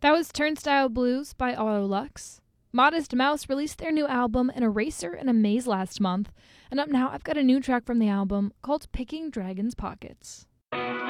That was Turnstile Blues by Autolux. Modest Mouse released their new album, An Eraser and a Maze, last month, and up now I've got a new track from the album called Picking Dragon's Pockets.